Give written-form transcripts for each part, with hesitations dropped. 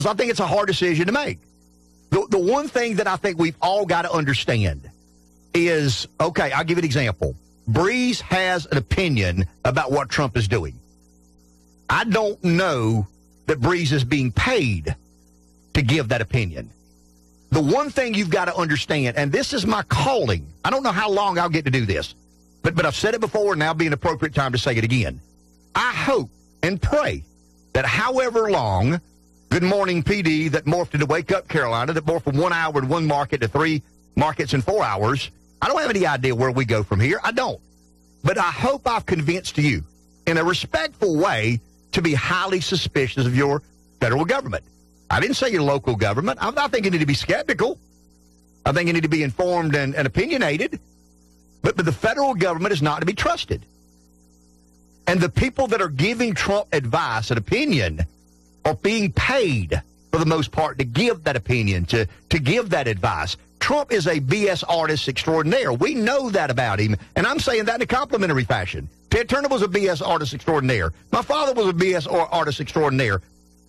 I think it's a hard decision to make. The one thing that I think we've all got to understand is, okay, I'll give you an example. Breeze has an opinion about what Trump is doing. I don't know that Breeze is being paid to give that opinion. The one thing you've got to understand, and this is my calling. I don't know how long I'll get to do this, but I've said it before, and now be an appropriate time to say it again. I hope and pray that however long Good Morning PD that morphed into Wake Up Carolina, that morphed from 1 hour in one market to 3 markets in 4 hours, I don't have any idea where we go from here. I don't. But I hope I've convinced you in a respectful way to be highly suspicious of your federal government. I didn't say your local government. I think you need to be skeptical. I think you need to be informed and opinionated. But the federal government is not to be trusted. And the people that are giving Trump advice and opinion are being paid, for the most part, to give that opinion, to give that advice. Trump is a BS artist extraordinaire. We know that about him, and I'm saying that in a complimentary fashion. Ted Turner was a BS artist extraordinaire. My father was a BS artist extraordinaire.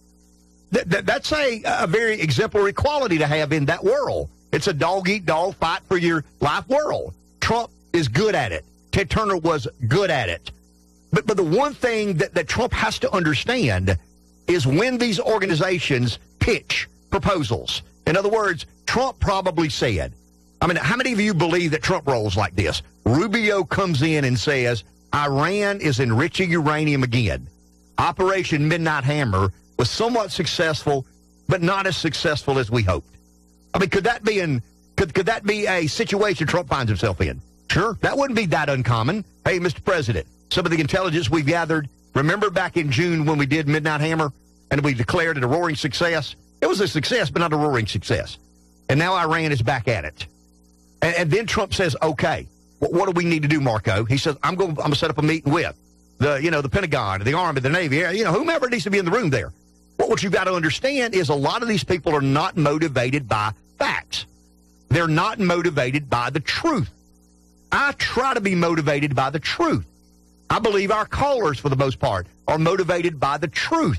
That's a very exemplary quality to have in that world. It's a dog-eat-dog, fight-for-your-life world. Trump is good at it. Ted Turner was good at it. But the one thing that Trump has to understand is when these organizations pitch proposals. In other words, Trump probably said, I mean, how many of you believe that Trump rolls like this? Rubio comes in and says, Iran is enriching uranium again. Operation Midnight Hammer was somewhat successful, but not as successful as we hoped. I mean, could that be a situation Trump finds himself in? Sure. That wouldn't be that uncommon. Hey, Mr. President, some of the intelligence we've gathered, remember back in June when we did Midnight Hammer and we declared it a roaring success? It was a success, but not a roaring success. And now Iran is back at it. And then Trump says, okay, what do we need to do, Marco? He says, I'm going to set up a meeting with the Pentagon, the Army, the Navy, whomever needs to be in the room there. What you've got to understand is a lot of these people are not motivated by facts. They're not motivated by the truth. I try to be motivated by the truth. I believe our callers, for the most part, are motivated by the truth.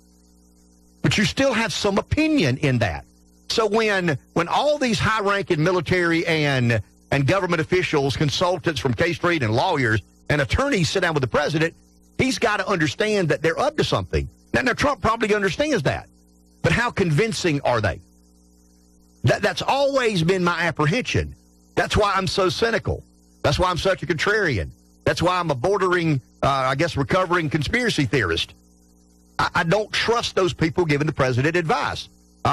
But you still have some opinion in that. So when all these high-ranking military and government officials, consultants from K Street and lawyers and attorneys sit down with the president, he's got to understand that they're up to something. Now, Trump probably understands that. But how convincing are they? That's always been my apprehension. That's why I'm so cynical. That's why I'm such a contrarian. That's why I'm a bordering, recovering conspiracy theorist. I don't trust those people giving the president advice.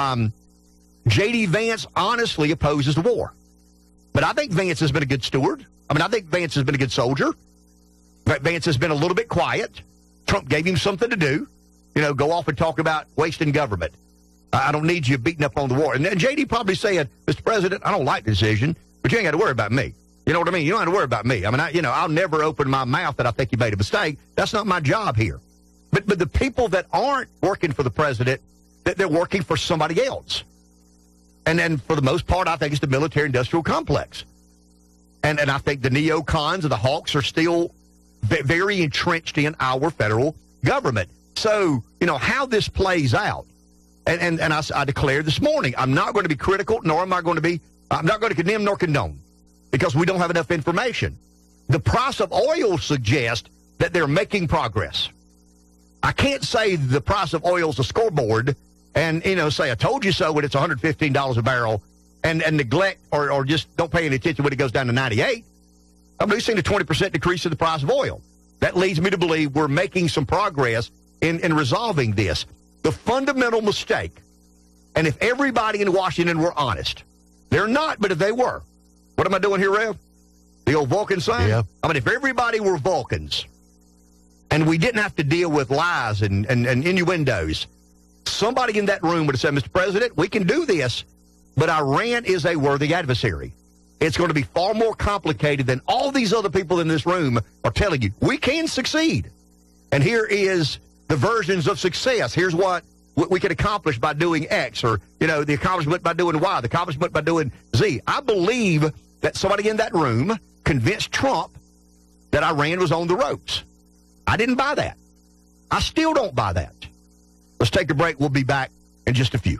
J.D. Vance honestly opposes the war. But I think Vance has been a good steward. I think Vance has been a good soldier. Vance has been a little bit quiet. Trump gave him something to do. Go off and talk about wasting government. I don't need you beating up on the war. And then J.D. probably said, Mr. President, I don't like the decision, but you ain't got to worry about me. You know what I mean? You don't have to worry about me. I'll never open my mouth that I think you made a mistake. That's not my job here. But the people that aren't working for the president, that they're working for somebody else. And then for the most part, I think it's the military-industrial complex. And I think the neocons and the hawks are still very entrenched in our federal government. So, how this plays out, and I declared this morning, I'm not going to be critical, nor I'm not going to condemn nor condone, because we don't have enough information. The price of oil suggests that they're making progress. I can't say the price of oil is a scoreboard and, say, I told you so when it's $115 a barrel and neglect or just don't pay any attention when it goes down to 98. We've seen a 20% decrease in the price of oil. That leads me to believe we're making some progress in resolving this. The fundamental mistake, and if everybody in Washington were honest, they're not, but if they were, what am I doing here, Rev? The old Vulcan sign? Yeah. If everybody were Vulcans and we didn't have to deal with lies and innuendos, somebody in that room would have said, Mr. President, we can do this, but Iran is a worthy adversary. It's going to be far more complicated than all these other people in this room are telling you. We can succeed. And here is the versions of success. Here's what we can accomplish by doing X, or, the accomplishment by doing Y, the accomplishment by doing Z. I believe that somebody in that room convinced Trump that Iran was on the ropes. I didn't buy that. I still don't buy that. Let's take a break. We'll be back in just a few.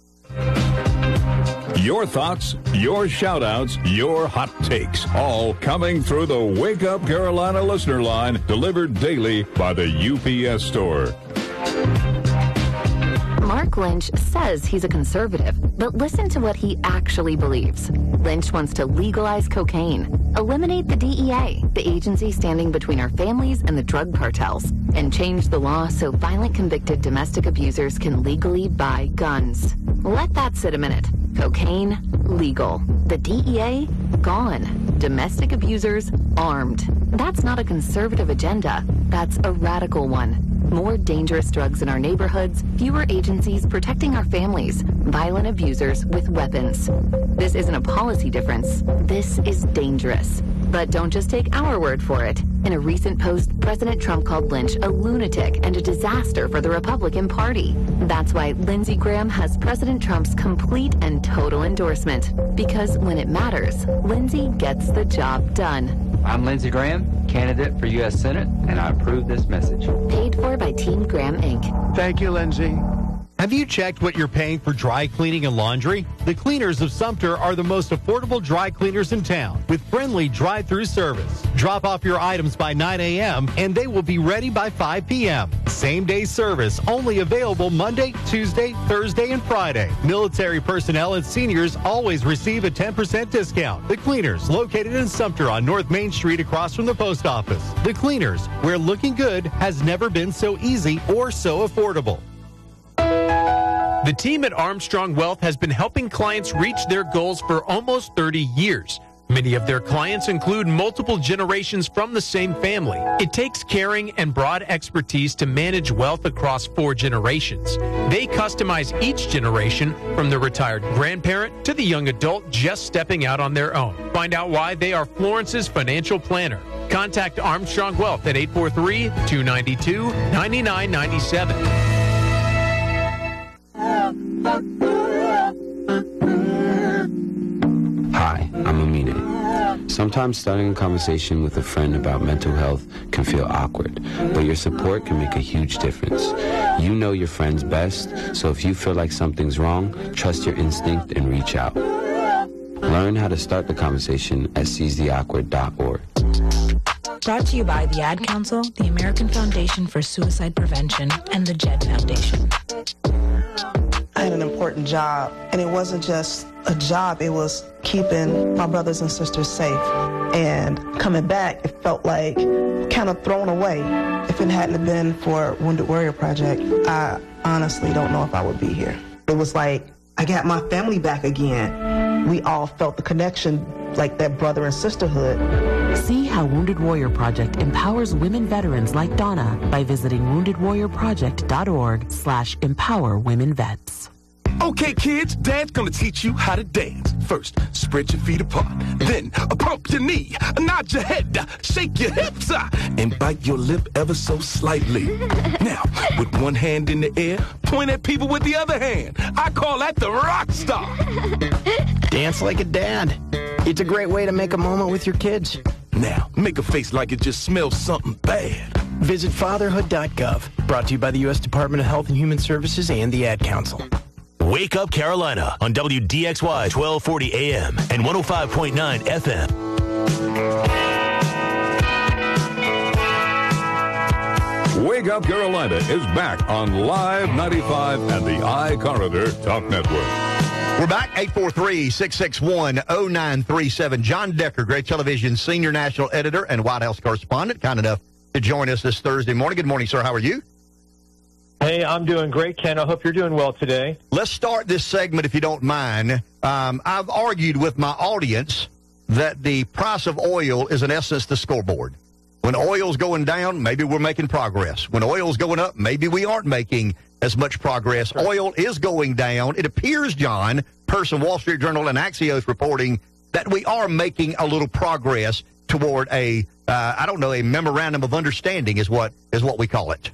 Your thoughts, your shout-outs, your hot takes, all coming through the Wake Up Carolina listener line, delivered daily by the UPS store. Mark Lynch says he's a conservative, but listen to what he actually believes. Lynch wants to legalize cocaine, eliminate the DEA, the agency standing between our families and the drug cartels, and change the law so violent convicted domestic abusers can legally buy guns. Let that sit a minute. Cocaine, legal. The DEA, gone. Domestic abusers, armed. That's not a conservative agenda. That's a radical one. More dangerous drugs in our neighborhoods, fewer agencies protecting our families, violent abusers with weapons. This isn't a policy difference. This is dangerous. But don't just take our word for it. In a recent post, President Trump called Lynch a lunatic and a disaster for the Republican Party. That's why Lindsey Graham has President Trump's complete and total endorsement. Because when it matters, Lindsey gets the job done. I'm Lindsey Graham, candidate for U.S. Senate, and I approve this message. Paid for by Team Graham, Inc. Thank you, Lindsey. Have you checked what you're paying for dry cleaning and laundry? The Cleaners of Sumter are the most affordable dry cleaners in town with friendly drive-through service. Drop off your items by 9 a.m. and they will be ready by 5 p.m. Same-day service only available Monday, Tuesday, Thursday, and Friday. Military personnel and seniors always receive a 10% discount. The Cleaners, located in Sumter on North Main Street across from the post office. The Cleaners, where looking good has never been so easy or so affordable. The team at Armstrong Wealth has been helping clients reach their goals for almost 30 years. Many of their clients include multiple generations from the same family. It takes caring and broad expertise to manage wealth across 4 generations. They customize each generation, from the retired grandparent to the young adult just stepping out on their own. Find out why they are Florence's financial planner. Contact Armstrong Wealth at 843-292-9997. Hi, I'm Amine. Sometimes starting a conversation with a friend about mental health can feel awkward, but your support can make a huge difference. You know your friends best, so if you feel like something's wrong, trust your instinct and reach out. Learn how to start the conversation at seizetheawkward.org. Brought to you by the Ad Council, the American Foundation for Suicide Prevention, and the JED Foundation. I had an important job, and it wasn't just a job, it was keeping my brothers and sisters safe. And coming back, it felt like kind of thrown away. If it hadn't been for Wounded Warrior Project, I honestly don't know if I would be here. It was like, I got my family back again. We all felt the connection, like that brother and sisterhood. See how Wounded Warrior Project empowers women veterans like Donna by visiting woundedwarriorproject.org/empowerwomenvets. Okay, kids, Dad's gonna teach you how to dance. First, spread your feet apart. Then, pump your knee, nod your head, shake your hips, and bite your lip ever so slightly. Now, with one hand in the air, point at people with the other hand. I call that the rock star. Dance like a dad. It's a great way to make a moment with your kids. Now, make a face like it just smells something bad. Visit fatherhood.gov. Brought to you by the U.S. Department of Health and Human Services and the Ad Council. Wake Up Carolina on WDXY 1240 AM and 105.9 FM. Wake Up Carolina is back on Live 95 and the iCorridor Talk Network. We're back, 843-661-0937. John Decker, Great Television Senior National Editor and White House Correspondent, kind enough to join us this Thursday morning. Good morning, sir. How are you? Hey, I'm doing great, Ken. I hope you're doing well today. Let's start this segment, if you don't mind. I've argued with my audience that the price of oil is, in essence, the scoreboard. When oil's going down, maybe we're making progress. When oil's going up, maybe we aren't making as much progress. Sure. Oil is going down. It appears, John, per some Wall Street Journal and Axios reporting, that we are making a little progress toward a memorandum of understanding is what we call it.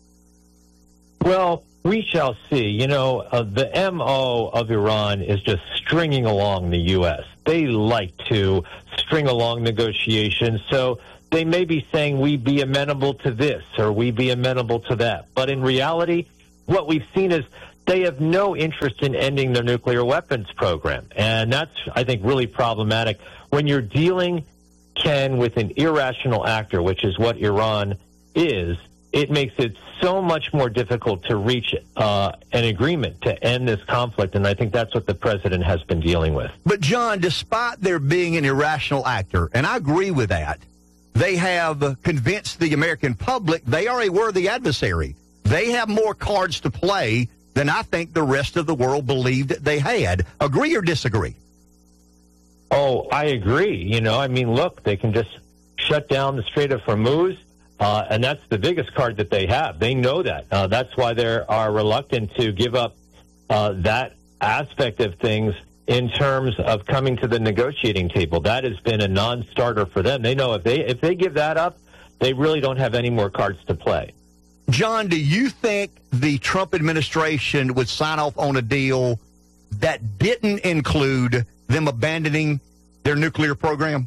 Well, we shall see. You know, the MO of Iran is just stringing along the U.S. They like to string along negotiations, so they may be saying we be amenable to this or we be amenable to that. But in reality, what we've seen is they have no interest in ending their nuclear weapons program. And that's, I think, really problematic. When you're dealing, Ken, with an irrational actor, which is what Iran is, it makes it so much more difficult to reach an agreement to end this conflict. And I think that's what the president has been dealing with. But, John, despite there being an irrational actor, and I agree with that, they have convinced the American public they are a worthy adversary. They have more cards to play than I think the rest of the world believed they had. Agree or disagree? Oh, I agree. You know, I mean, look, they can just shut down the Strait of Hormuz, and that's the biggest card that they have. They know that. That's why they are reluctant to give up that aspect of things in terms of coming to the negotiating table. That has been a non-starter for them. They know if they give that up, they really don't have any more cards to play. John, do you think the Trump administration would sign off on a deal that didn't include them abandoning their nuclear program?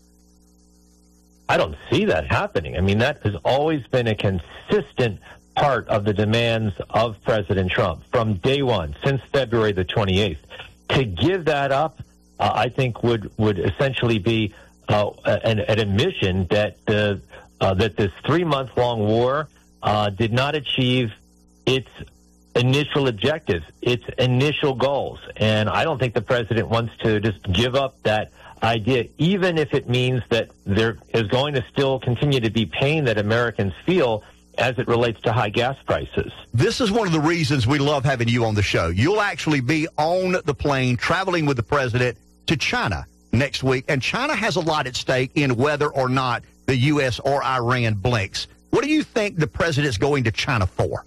I don't see that happening. I mean, that has always been a consistent part of the demands of President Trump from day one, since February the 28th. To give that up, I think would essentially be an admission that that this 3-month-long war did not achieve its initial objectives, its initial goals. And I don't think the president wants to just give up that idea, even if it means that there is going to still continue to be pain that Americans feel as it relates to high gas prices. This is one of the reasons we love having you on the show. You'll actually be on the plane traveling with the president to China next week, and China has a lot at stake in whether or not the U.S. or Iran blinks. What do you think the president's going to China for?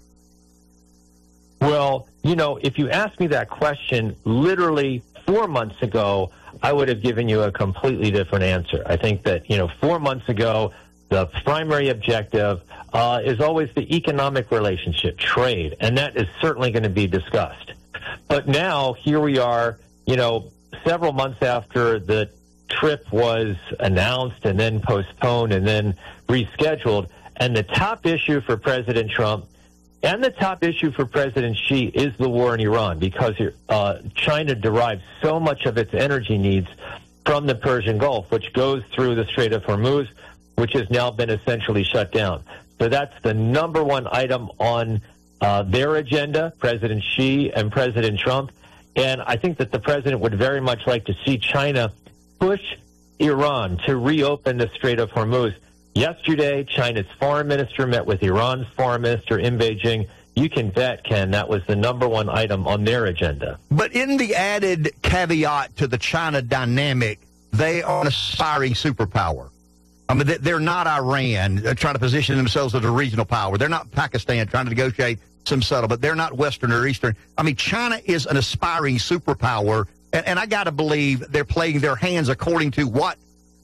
Well, you know, if you asked me that question literally 4 months ago, I would have given you a completely different answer. I think that, 4 months ago, the primary objective is always the economic relationship, trade, and that is certainly going to be discussed. But now, here we are, several months after the trip was announced and then postponed and then rescheduled, and the top issue for President Trump and the top issue for President Xi is the war in Iran, because China derives so much of its energy needs from the Persian Gulf, which goes through the Strait of Hormuz, which has now been essentially shut down. So that's the number one item on their agenda, President Xi and President Trump. And I think that the president would very much like to see China push Iran to reopen the Strait of Hormuz. Yesterday, China's foreign minister met with Iran's foreign minister in Beijing. You can bet, Ken, that was the number one item on their agenda. But in the added caveat to the China dynamic, they are an aspiring superpower. I mean, they're not Iran trying to position themselves as a regional power. They're not Pakistan trying to negotiate some settlement. They're not Western or Eastern. I mean, China is an aspiring superpower, and I got to believe they're playing their hands according to what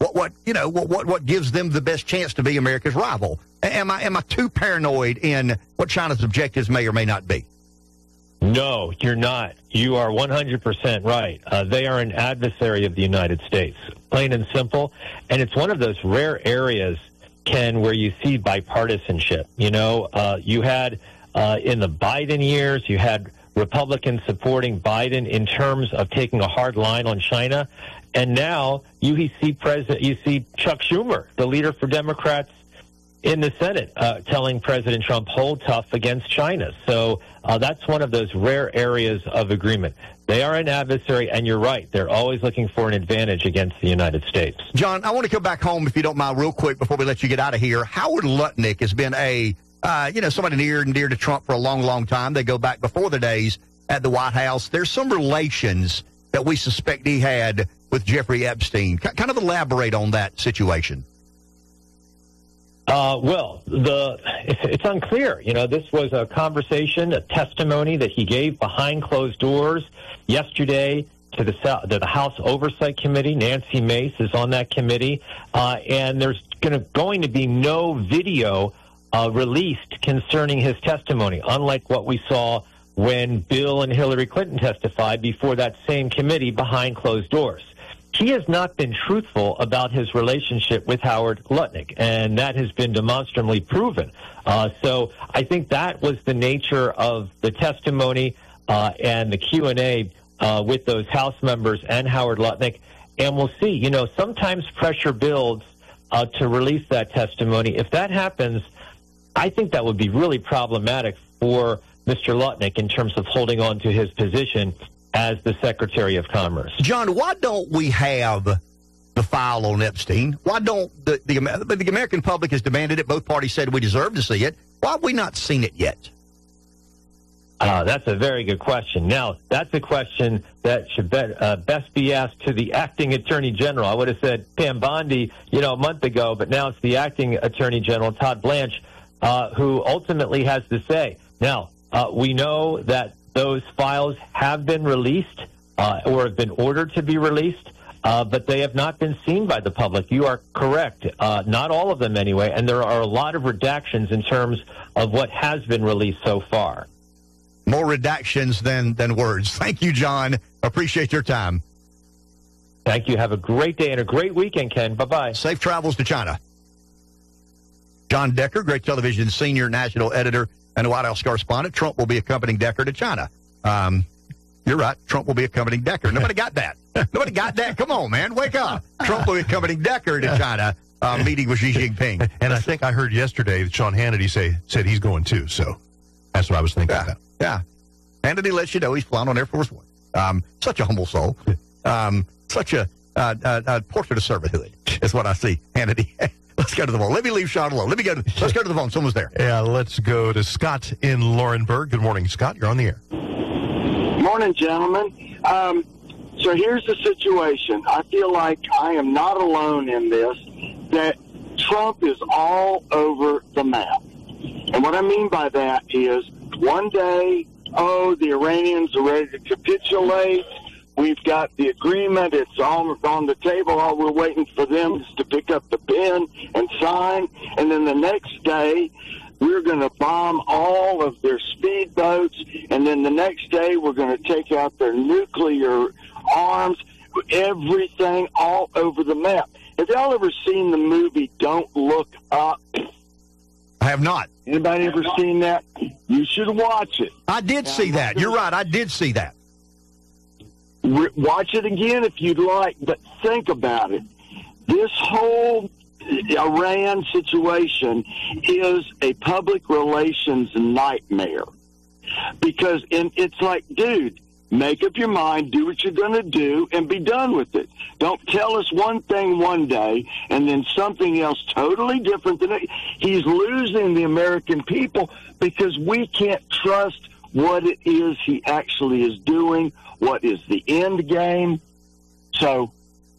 gives them the best chance to be America's rival. Am I too paranoid in what China's objectives may or may not be? No, you're not. You are 100% right. They are an adversary of the United States, plain and simple. And it's one of those rare areas, Ken, where you see bipartisanship. You had in the Biden years, you had Republicans supporting Biden in terms of taking a hard line on China. And now you see Chuck Schumer, the leader for Democrats in the Senate, telling President Trump, hold tough against China. So that's one of those rare areas of agreement. They are an adversary, and you're right. They're always looking for an advantage against the United States. John, I want to come back home, if you don't mind, real quick before we let you get out of here. Howard Lutnick has been somebody near and dear to Trump for a long, long time. They go back before the days at the White House. There's some relations that we suspect he had with Jeffrey Epstein. Kind of elaborate on that situation. It's unclear. This was a conversation, a testimony that he gave behind closed doors yesterday to the House Oversight Committee. Nancy Mace is on that committee, and there's going to be no video released concerning his testimony, unlike what we saw when Bill and Hillary Clinton testified before that same committee behind closed doors. He has not been truthful about his relationship with Howard Lutnick, and that has been demonstrably proven. So I think that was the nature of the testimony. and the Q&A with those House members and Howard Lutnick. And we'll see. Sometimes pressure builds to release that testimony. If that happens, I think that would be really problematic for Mr. Lutnick in terms of holding on to his position as the Secretary of Commerce. John, why don't we have the file on Epstein? Why don't the American public has demanded it? Both parties said we deserve to see it. Why have we not seen it yet? That's a very good question. Now, that's a question that should best be asked to the acting Attorney General. I would have said Pam Bondi, a month ago, but now it's the acting Attorney General, Todd Blanche, who ultimately has to say. Now, we know that those files have been released or have been ordered to be released, but they have not been seen by the public. You are correct. Not all of them anyway, and there are a lot of redactions in terms of what has been released so far. More redactions than words. Thank you, John. Appreciate your time. Thank you. Have a great day and a great weekend, Ken. Bye-bye. Safe travels to China. John Decker, Great Television senior national editor and a White House correspondent. Trump will be accompanying Decker to China. You're right. Trump will be accompanying Decker. Nobody got that. Nobody got that. Come on, man. Wake up. Trump will be accompanying Decker to China, meeting with Xi Jinping. And I think I heard yesterday that Sean Hannity said he's going too. So that's what I was thinking about. Yeah. Hannity lets you know he's flying on Air Force One. Such a humble soul. Such a portrait of servanthood is what I see, Hannity. Let's go to the phone. Let me leave Sean alone. Let's go to the phone. Someone's there. Yeah, let's go to Scott in Laurinburg. Good morning, Scott. You're on the air. Morning, gentlemen. So here's the situation. I feel like I am not alone in this, that Trump is all over the map. And what I mean by that is one day, the Iranians are ready to capitulate. We've got the agreement. It's all on the table. All we're waiting for them is to pick up the pen and sign. And then the next day, we're going to bomb all of their speedboats. And then the next day, we're going to take out their nuclear arms. Everything all over the map. Have y'all ever seen the movie Don't Look Up? I have not. Anybody ever seen that? You should watch it. I did see that. You're right. I did see that. Watch it again if you'd like, but think about it. This whole Iran situation is a public relations nightmare. Because it's like, dude, make up your mind, do what you're going to do, and be done with it. Don't tell us one thing one day and then something else totally different than it. He's losing the American people because we can't trust what it is he actually is doing, what is the end game. So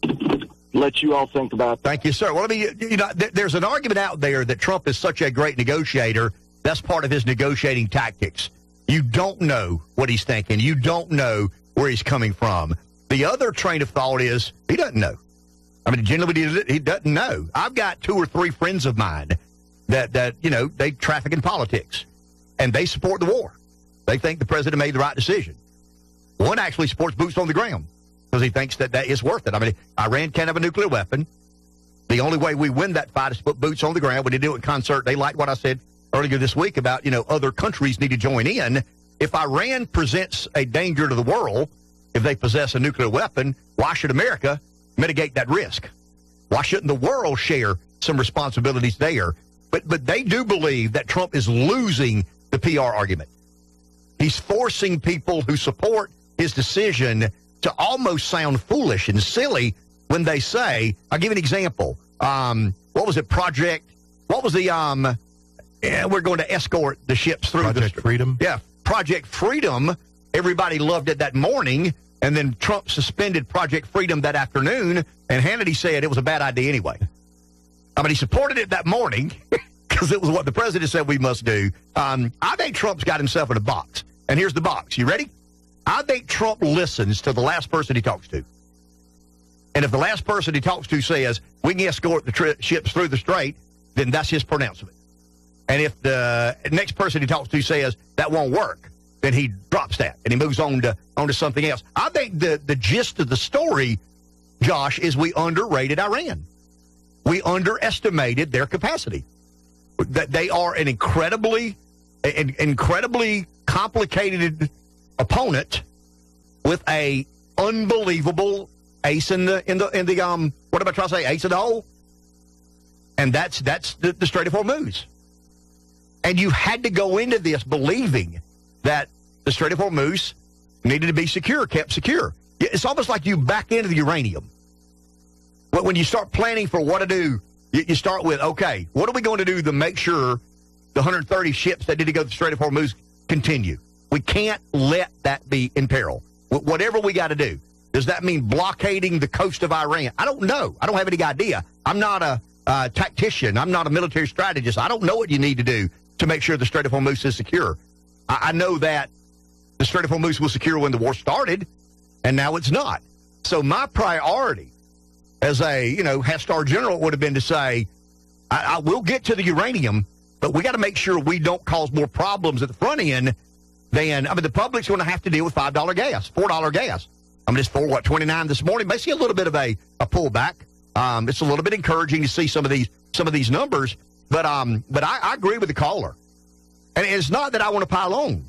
let you all think about that. Thank you, sir. Well, I mean, there's an argument out there that Trump is such a great negotiator. That's part of his negotiating tactics. You don't know what he's thinking. You don't know where he's coming from. The other train of thought is he doesn't know. I mean, generally, he doesn't know. I've got 2 or 3 friends of mine that they traffic in politics, and they support the war. They think the president made the right decision. One actually supports boots on the ground because he thinks that is worth it. I mean, Iran can't have a nuclear weapon. The only way we win that fight is to put boots on the ground. We did do it in concert. They like what I said earlier this week about, other countries need to join in. If Iran presents a danger to the world, if they possess a nuclear weapon, why should America mitigate that risk? Why shouldn't the world share some responsibilities there? But they do believe that Trump is losing the PR argument. He's forcing people who support his decision to almost sound foolish and silly when they say, I'll give you an example. What was it, what was the, we're going to escort the ships through. Project Freedom? Yeah, Project Freedom. Everybody loved it that morning, and then Trump suspended Project Freedom that afternoon, and Hannity said it was a bad idea anyway. I mean, he supported it that morning because it was what the president said we must do. I think Trump's got himself in a box, and here's the box. You ready? I think Trump listens to the last person he talks to. And if the last person he talks to says, we can escort the ships through the strait, then that's his pronouncement. And if the next person he talks to says that won't work, then he drops that and he moves on to something else. I think the gist of the story, Josh, is we underrated Iran. We underestimated their capacity. That they are an incredibly complicated opponent with a unbelievable ace in the what am I trying to say? Ace in the hole, and that's the Strait of Hormuz. And you had to go into this believing that the Strait of Hormuz needed to be secure, kept secure. It's almost like you back into the uranium. When you start planning for what to do, you start with, okay, what are we going to do to make sure the 130 ships that need to go to the Strait of Hormuz continue? We can't let that be in peril. Whatever we got to do. Does that mean blockading the coast of Iran? I don't know. I don't have any idea. I'm not a tactician. I'm not a military strategist. I don't know what you need to do to make sure the Strait of Hormuz is secure. I know that the Strait of Hormuz was secure when the war started, and now it's not. So my priority as a, half-star general would have been to say, I will get to the uranium, but we got to make sure we don't cause more problems at the front end than, the public's going to have to deal with $5 gas, $4 gas. It's for, 29 this morning. Basically a little bit of a pullback. It's a little bit encouraging to see some of these numbers, but I agree with the caller. And it's not that I want to pile on.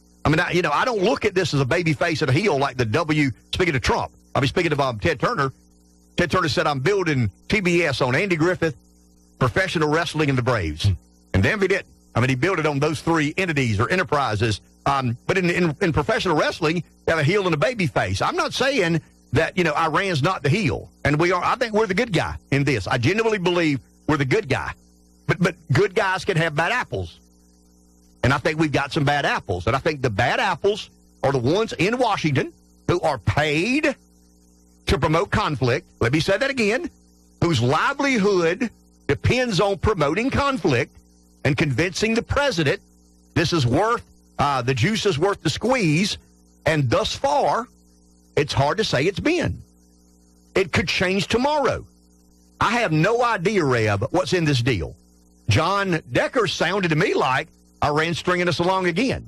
I don't look at this as a baby face at a heel like the W, speaking of Trump. Speaking of Ted Turner. Ted Turner said, I'm building TBS on Andy Griffith, professional wrestling, and the Braves. And then he didn't. He built it on those three entities or enterprises. But in professional wrestling, you have a heel and a baby face. I'm not saying that, Iran's not the heel. And we are. I think we're the good guy in this. I genuinely believe we're the good guy. But good guys can have bad apples. And I think we've got some bad apples. And I think the bad apples are the ones in Washington who are paid to promote conflict. Let me say that again. Whose livelihood depends on promoting conflict and convincing the president this is worth, the juice is worth the squeeze. And thus far, it's hard to say it's been. It could change tomorrow. I have no idea, Reb, what's in this deal. John Decker sounded to me like Iran's stringing us along again.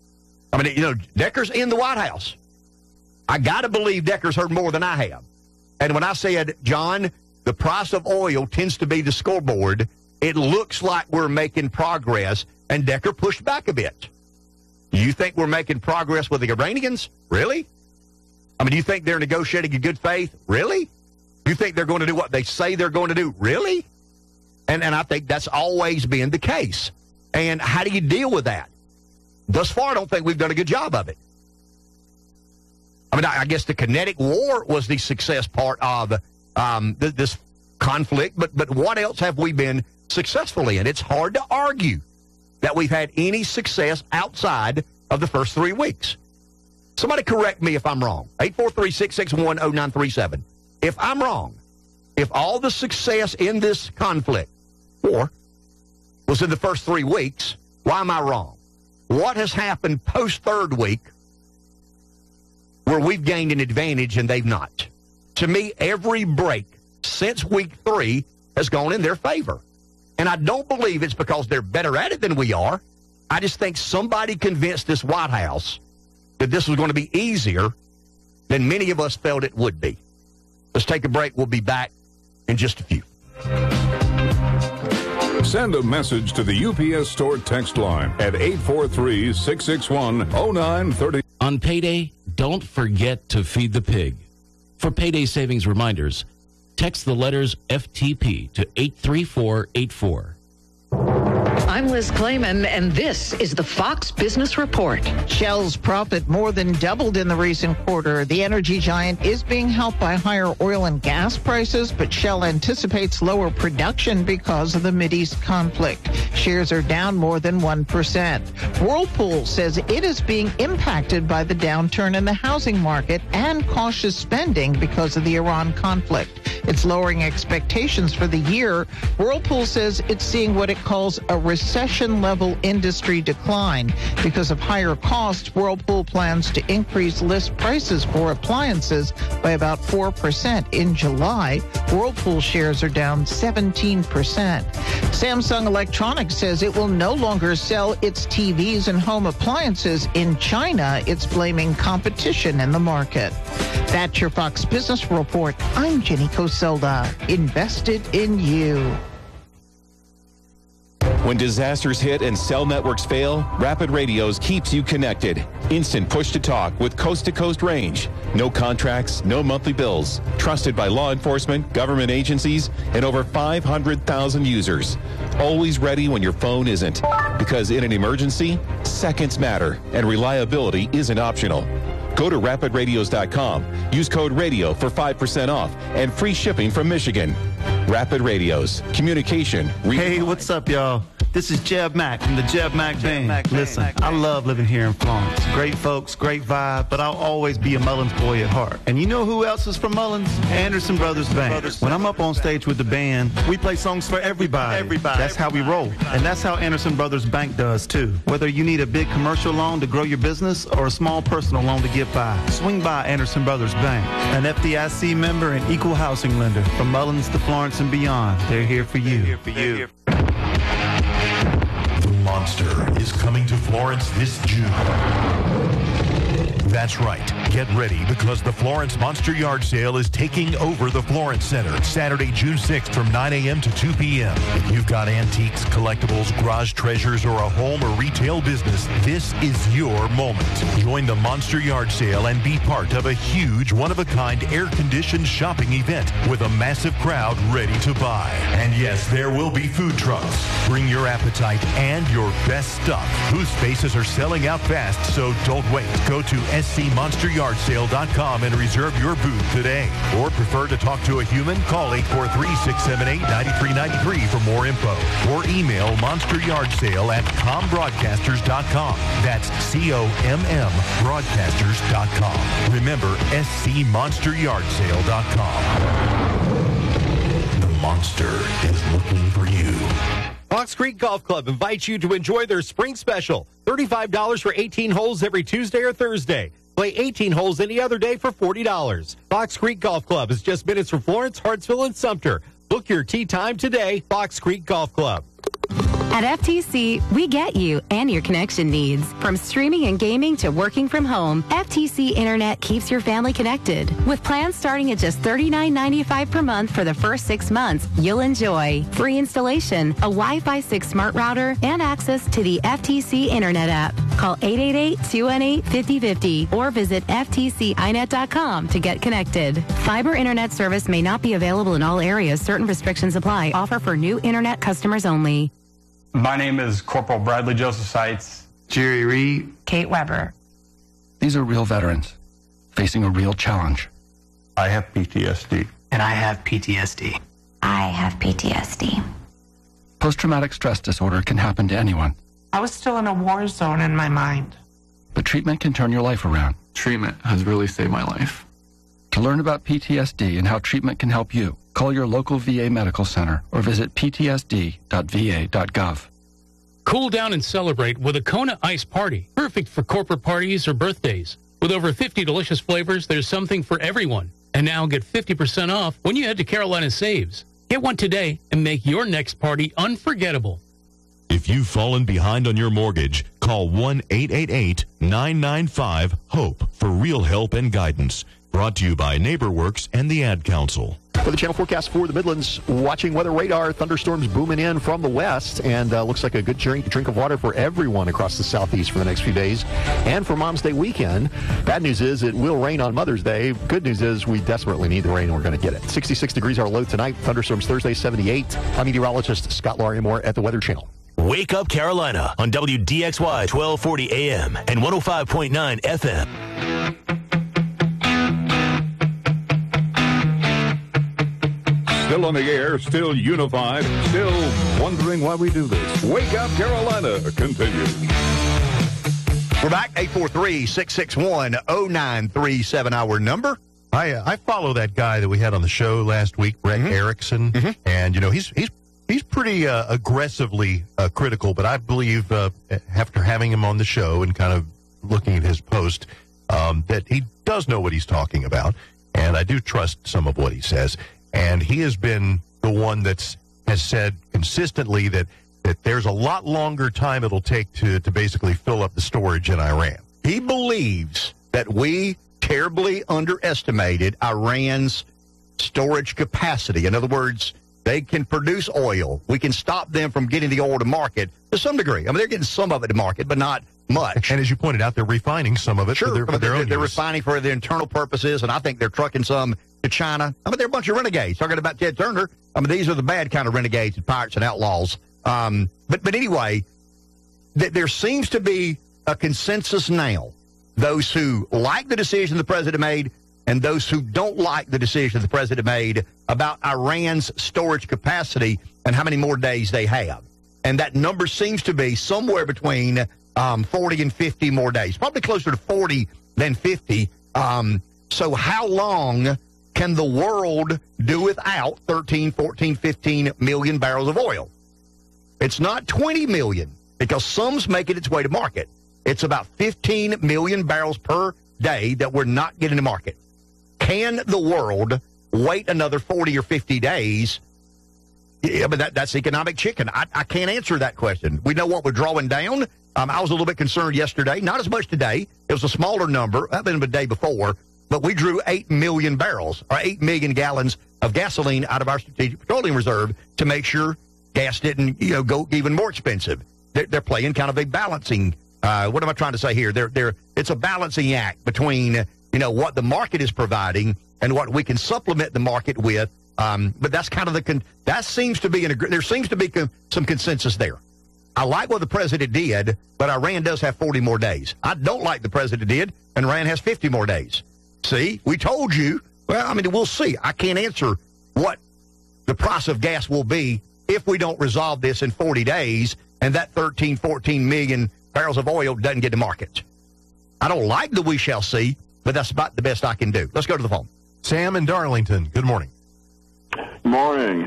Decker's in the White House. I got to believe Decker's heard more than I have. And when I said, John, the price of oil tends to be the scoreboard, it looks like we're making progress, and Decker pushed back a bit. You think we're making progress with the Iranians? Really? Do you think they're negotiating in good faith? Really? You think they're going to do what they say they're going to do? Really? And I think that's always been the case. And how do you deal with that? Thus far, I don't think we've done a good job of it. I guess the kinetic war was the success part of this conflict, but what else have we been successful in? It's hard to argue that we've had any success outside of the first 3 weeks. Somebody correct me if I'm wrong. 843-661-0937. If I'm wrong, if all the success in this conflict, war, was in the first 3 weeks, why am I wrong? What has happened post-third week where we've gained an advantage and they've not? To me, every break since week 3 has gone in their favor. And I don't believe it's because they're better at it than we are. I just think somebody convinced this White House that this was going to be easier than many of us felt it would be. Let's take a break. We'll be back in just a few. Send a message to the UPS Store text line at 843-661-0930. On payday, don't forget to feed the pig. For payday savings reminders, text the letters FTP to 83484. I'm Liz Clayman, and this is the Fox Business Report. Shell's profit more than doubled in the recent quarter. The energy giant is being helped by higher oil and gas prices, but Shell anticipates lower production because of the Mideast conflict. Shares are down more than 1%. Whirlpool says it is being impacted by the downturn in the housing market and cautious spending because of the Iran conflict. It's lowering expectations for the year. Whirlpool says it's seeing what it calls a recession-level industry decline. Because of higher costs, Whirlpool plans to increase list prices for appliances by about 4% in July. Whirlpool shares are down 17%. Samsung Electronics says it will no longer sell its TVs and home appliances in China. It's blaming competition in the market. That's your Fox Business Report. I'm Jenny Coselda. Invested in you. When disasters hit and cell networks fail, Rapid Radios keeps you connected. Instant push-to-talk with coast-to-coast range. No contracts, no monthly bills. Trusted by law enforcement, government agencies, and over 500,000 users. Always ready when your phone isn't. Because in an emergency, seconds matter, and reliability isn't optional. Go to rapidradios.com. Use code RADIO for 5% off and free shipping from Michigan. Rapid Radios. Communication. Hey, what's up, y'all? This is Jeb Mack from the Jeb Mack Band. Listen, I love living here in Florence. Great folks, great vibe, but I'll always be a Mullins boy at heart. And you know who else is from Mullins? Anderson Brothers Band. When I'm up on stage with the band, we play songs for everybody. That's how we roll. And that's how Anderson Brothers Bank does, too. Whether you need a big commercial loan to grow your business or a small personal loan to get by, swing by Anderson Brothers Bank. An FDIC member and equal housing lender. From Mullins to Florence and beyond, they're here for you. The Monster is coming to Florence this June. That's right. Get ready because the Florence Monster Yard Sale is taking over the Florence Center Saturday, June 6th from 9 a.m. to 2 p.m. If you've got antiques, collectibles, garage treasures, or a home or retail business, this is your moment. Join the Monster Yard Sale and be part of a huge, one-of-a-kind, air-conditioned shopping event with a massive crowd ready to buy. And yes, there will be food trucks. Bring your appetite and your best stuff. Booth spaces are selling out fast, so don't wait. Go to scmonsteryardsale.com and reserve your booth today. Or prefer to talk to a human? Call 843-678-9393 for more info. Or email monsteryardsale@combroadcasters.com. That's COMM broadcasters.com. Remember, scmonsteryardsale.com. The Monster is looking for you. Fox Creek Golf Club invites you to enjoy their spring special. $35 for 18 holes every Tuesday or Thursday. Play 18 holes any other day for $40. Fox Creek Golf Club is just minutes from Florence, Hartsville, and Sumter. Book your tee time today, Fox Creek Golf Club. At FTC, we get you and your connection needs. From streaming and gaming to working from home, FTC Internet keeps your family connected. With plans starting at just $39.95 per month for the first 6 months, you'll enjoy free installation, a Wi-Fi 6 smart router, and access to the FTC Internet app. Call 888-218-5050 or visit ftcinet.com to get connected. Fiber Internet service may not be available in all areas. Certain restrictions apply. Offer for new Internet customers only. My name is Corporal Bradley Joseph Seitz. Jerry Reed. Kate Weber. These are real veterans facing a real challenge. I have PTSD. And I have PTSD. I have PTSD. Post-traumatic stress disorder can happen to anyone. I was still in a war zone in my mind. But treatment can turn your life around. Treatment has really saved my life. To learn about PTSD and how treatment can help you, call your local VA medical center or visit ptsd.va.gov. Cool down and celebrate with a Kona Ice Party, perfect for corporate parties or birthdays. With over 50 delicious flavors, there's something for everyone. And now get 50% off when you head to Carolina Saves. Get one today and make your next party unforgettable. If you've fallen behind on your mortgage, call 1-888-995-HOPE for real help and guidance. Brought to you by NeighborWorks and the Ad Council. For the channel forecast for the Midlands, watching weather radar, thunderstorms booming in from the west, and looks like a good drink of water for everyone across the southeast for the next few days. And for Mom's Day weekend, bad news is it will rain on Mother's Day. Good news is we desperately need the rain and we're going to get it. 66 degrees our low tonight, thunderstorms Thursday, 78. I'm meteorologist Scott Larimore at the Weather Channel. Wake Up Carolina on WDXY 1240 AM and 105.9 FM. Still on the air, still unified, still wondering why we do this. Wake Up Carolina continues. We're back, 843-661-0937, our number. I follow that guy that we had on the show last week, Brett Erickson, and, you know, he's pretty aggressively critical, but I believe after having him on the show and kind of looking at his post, that he does know what he's talking about, and I do trust some of what he says. And he has been the one has said consistently that there's a lot longer time it'll take to basically fill up the storage in Iran. He believes that we terribly underestimated Iran's storage capacity. In other words, They can produce oil. We can stop them from getting the oil to market to some degree. I mean, they're getting some of it to market, but not much. And as you pointed out, they're refining some of it for their own they're use. refining for their internal purposes, and I think they're trucking some to China. I mean, they're a bunch of renegades. Talking about Ted Turner, I mean, these are the bad kind of renegades and pirates and outlaws. But anyway, there seems to be a consensus now. Those who like the decision the president made and those who don't like the decision the president made about Iran's storage capacity and how many more days they have. And that number seems to be somewhere between 40 and 50 more days, probably closer to 40 than 50. So how long can the world do without 13, 14, 15 million barrels of oil? It's not 20 million because some's making its way to market. It's about 15 million barrels per day that we're not getting to market. Can the world wait another 40 or 50 days? Yeah, but that's economic chicken. I can't answer that question. We know what we're drawing down. I was a little bit concerned yesterday. Not as much today. It was a smaller number. That been the day before. But we drew 8 million barrels, or 8 million gallons of gasoline out of our strategic petroleum reserve to make sure gas didn't, go even more expensive. They're playing kind of a balancing. What am I trying to say here? It's a balancing act between, what the market is providing and what we can supplement the market with. But that's kind of that seems to be there seems to be some consensus there. I like what the president did, but Iran does have 40 more days. I don't like the president did, and Iran has 50 more days. See, we told you. Well, I mean, we'll see. I can't answer what the price of gas will be if we don't resolve this in 40 days and that 13, 14 million barrels of oil doesn't get to market. I don't like the we shall see, but that's about the best I can do. Let's go to the phone. Sam in Darlington, good morning. Morning.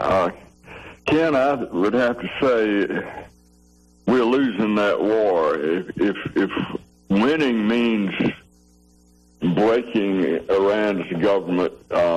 Ken, I would have to say we're losing that war. If winning means breaking Iran's government,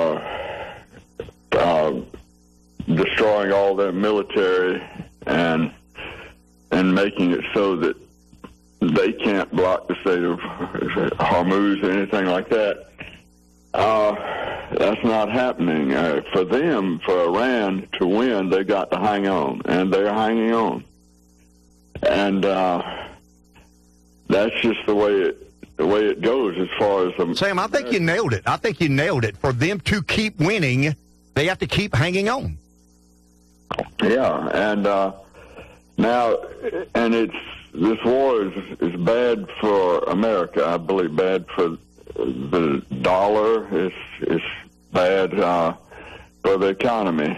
destroying all their military, and making it so that they can't block the Strait of Hormuz or anything like that, that's not happening. For them, for Iran to win, they got to hang on, and they're hanging on. And that's just the way it goes as far as Sam, I think you nailed it. I think you nailed it. For them to keep winning, they have to keep hanging on. Yeah, and now, and this war is bad for America. I believe bad for the dollar. It's bad for the economy.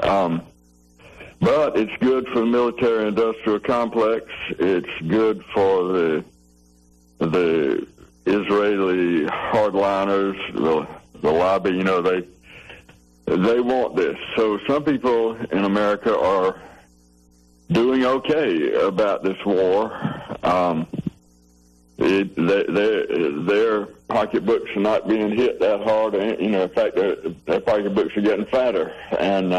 But it's good for the military-industrial complex. It's good for the Israeli hardliners, the lobby. They want this. So some people in America are doing okay about this war. Their pocketbooks are not being hit that hard. In fact, their pocketbooks are getting fatter. And,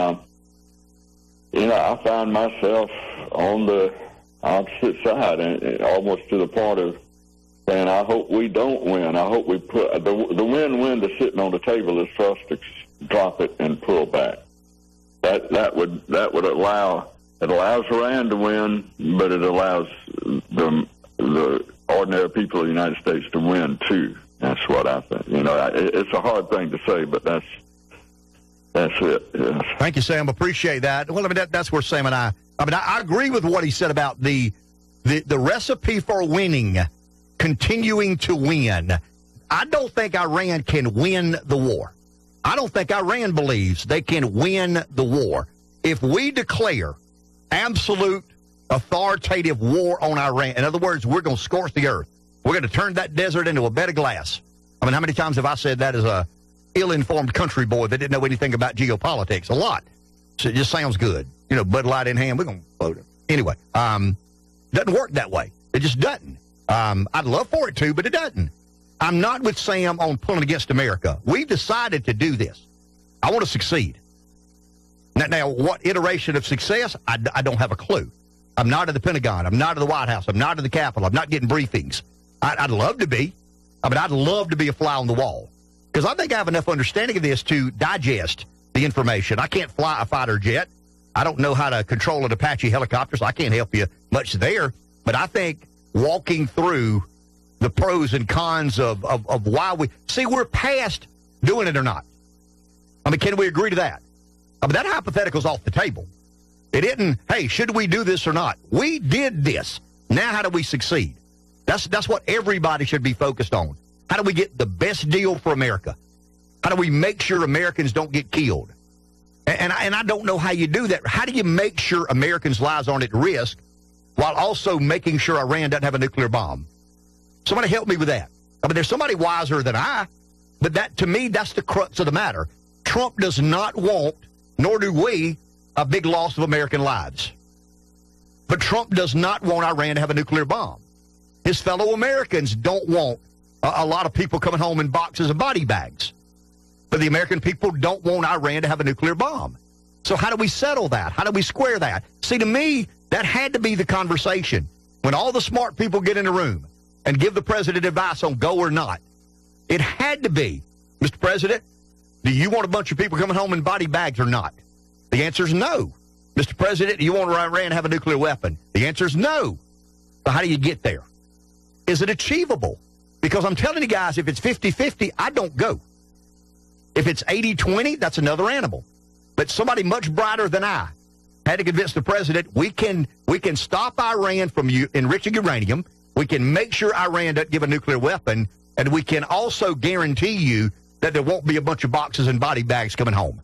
I find myself on the opposite side, and almost to the point of saying, I hope we don't win. I hope we put the win-win that's sitting on the table is for us to drop it and pull back. That would allow. It allows Iran to win, but it allows the ordinary people of the United States to win too. That's what I think. It's a hard thing to say, but that's it. Yes. Thank you, Sam. Appreciate that. Well, I mean, that's where Sam and I agree with what he said about the recipe for winning, continuing to win. I don't think Iran can win the war. I don't think Iran believes they can win the war. If we declare absolute authoritative war on Iran, in other words, we're going to scorch the earth. We're going to turn that desert into a bed of glass. I mean, how many times have I said that as a ill-informed country boy that didn't know anything about geopolitics? A lot. So it just sounds good. Bud Light in hand, we're going to float it. Anyway, doesn't work that way. It just doesn't. I'd love for it to, but it doesn't. I'm not with Sam on pulling against America. We've decided to do this. I want to succeed. Now, what iteration of success? I don't have a clue. I'm not at the Pentagon. I'm not at the White House. I'm not at the Capitol. I'm not getting briefings. I'd love to be. I'd love to be a fly on the wall because I think I have enough understanding of this to digest the information. I can't fly a fighter jet. I don't know how to control an Apache helicopter, so I can't help you much there. But I think walking through the pros and cons of why we're past doing it or not. I mean, can we agree to that? I mean, that hypothetical's off the table. It isn't, hey, should we do this or not? We did this. Now how do we succeed? That's what everybody should be focused on. How do we get the best deal for America? How do we make sure Americans don't get killed? And I don't know how you do that. How do you make sure Americans' lives aren't at risk while also making sure Iran doesn't have a nuclear bomb? Somebody help me with that. I mean, there's somebody wiser than I, but that, to me, that's the crux of the matter. Trump does not want, nor do we, a big loss of American lives. But Trump does not want Iran to have a nuclear bomb. His fellow Americans don't want a lot of people coming home in boxes of body bags. But the American people don't want Iran to have a nuclear bomb. So how do we settle that? How do we square that? See, to me, that had to be the conversation. When all the smart people get in a room and give the president advice on go or not, it had to be, Mr. President, do you want a bunch of people coming home in body bags or not? The answer is no. Mr. President, do you want Iran to have a nuclear weapon? The answer is no. So how do you get there? Is it achievable? Because I'm telling you guys, if it's 50-50, I don't go. If it's 80-20, that's another animal. But somebody much brighter than I had to convince the president we can stop Iran from enriching uranium. We can make sure Iran doesn't give a nuclear weapon, and we can also guarantee you that there won't be a bunch of boxes and body bags coming home.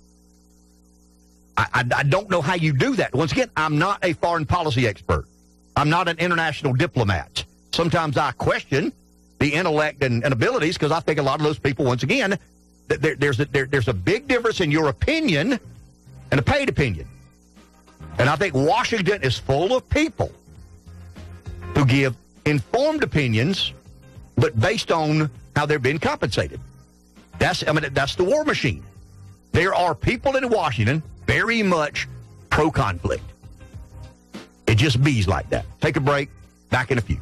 I don't know how you do that. Once again, I'm not a foreign policy expert. I'm not an international diplomat. Sometimes I question the intellect and abilities because I think a lot of those people, once again, there's a big difference in your opinion and a paid opinion. And I think Washington is full of people who give informed opinions, but based on how they're being compensated. That's the war machine. There are people in Washington very much pro-conflict. It just bees like that. Take a break. Back in a few.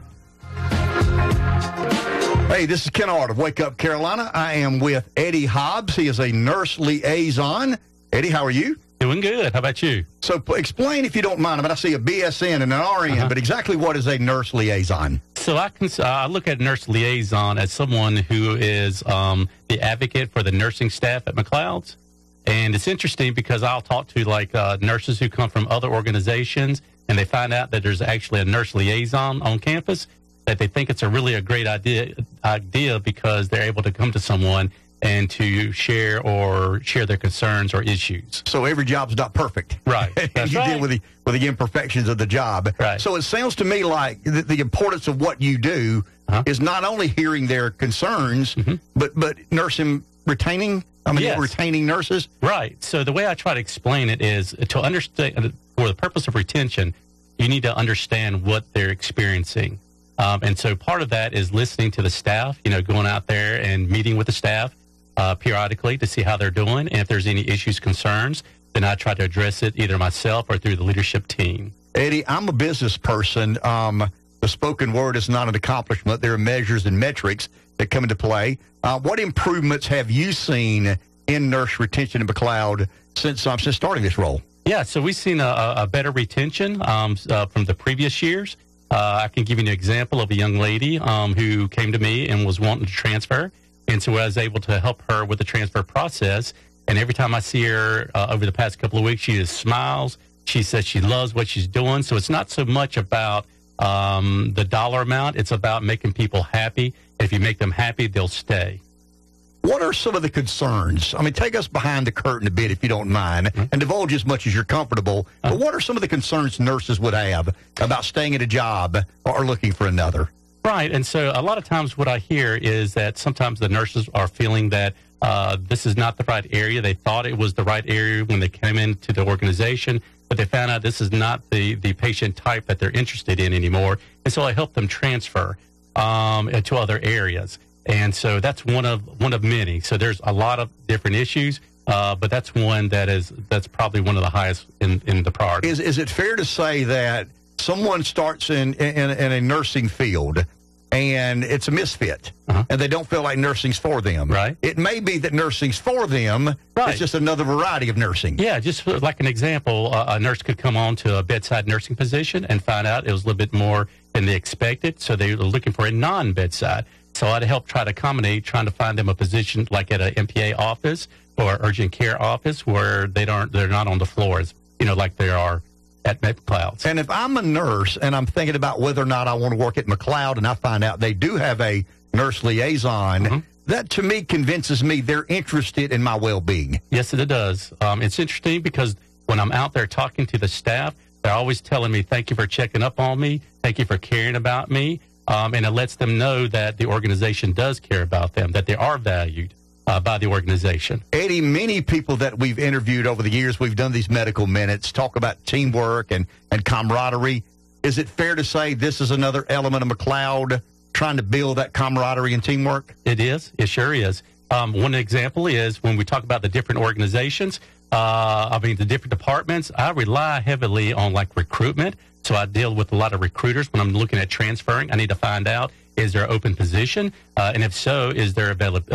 Hey, this is Ken Ard of Wake Up Carolina. I am with Eddie Hobbs. He is a nurse liaison. Eddie, how are you? Doing good. How about you? So explain, if you don't mind. I mean, I see a BSN and an RN, but exactly what is a nurse liaison? So I look at nurse liaison as someone who is the advocate for the nursing staff at McLeod's. And it's interesting because I'll talk to nurses who come from other organizations, and they find out that there's actually a nurse liaison on campus, that they think it's a great idea because they're able to come to someone and to share their concerns or issues. So every job's not perfect. Right. You deal with the imperfections of the job. Right. So it sounds to me like the importance of what you do is not only hearing their concerns, but nursing, retaining nurses. Right. So the way I try to explain it is to understand, for the purpose of retention, you need to understand what they're experiencing. And so part of that is listening to the staff, going out there and meeting with the staff periodically to see how they're doing. And if there's any issues, concerns, then I try to address it either myself or through the leadership team. Eddie, I'm a business person. The spoken word is not an accomplishment. There are measures and metrics that come into play. What improvements have you seen in nurse retention in McLeod since starting this role? Yeah, so we've seen a better retention from the previous years. I can give you an example of a young lady who came to me and was wanting to transfer. And so I was able to help her with the transfer process. And every time I see her over the past couple of weeks, she just smiles. She says she loves what she's doing. So it's not so much about the dollar amount. It's about making people happy. If you make them happy, they'll stay. What are some of the concerns? I mean, take us behind the curtain a bit, if you don't mind, and divulge as much as you're comfortable. But what are some of the concerns nurses would have about staying at a job or looking for another? Right. And so a lot of times what I hear is that sometimes the nurses are feeling that this is not the right area. They thought it was the right area when they came into the organization, but they found out this is not the patient type that they're interested in anymore. And so I help them transfer to other areas. And so that's one of many. So there's a lot of different issues, but that's one that's probably one of the highest in the priority. Is it fair to say that someone starts in a nursing field and it's a misfit, and they don't feel like nursing's for them. Right. It may be that nursing's for them. Right. It's just another variety of nursing. Yeah, just like an example, a nurse could come on to a bedside nursing position and find out it was a little bit more than they expected, so they were looking for a non-bedside. So I'd help try to accommodate, trying to find them a position like at an MPA office or urgent care office where they're not on the floors, like they are at McLeod's. And if I'm a nurse and I'm thinking about whether or not I want to work at McLeod, and I find out they do have a nurse liaison, that to me convinces me they're interested in my well-being. Yes, it does. It's interesting because when I'm out there talking to the staff, they're always telling me, thank you for checking up on me, thank you for caring about me, and it lets them know that the organization does care about them, that they are valued by the organization. Eddie, many people that we've interviewed over the years, we've done these medical minutes, talk about teamwork and camaraderie. Is it fair to say this is another element of McLeod trying to build that camaraderie and teamwork? It is. It sure is. One example is when we talk about the different organizations, the different departments, I rely heavily on recruitment. So I deal with a lot of recruiters when I'm looking at transferring. I need to find out, is there an open position? And if so, is there